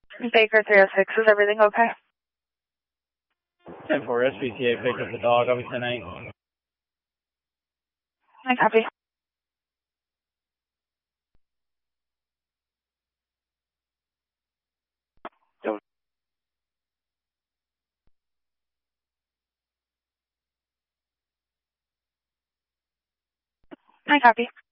Baker 306, is everything okay? 10-4 SPCA picked up the dog, obviously 9. I copy. I copy.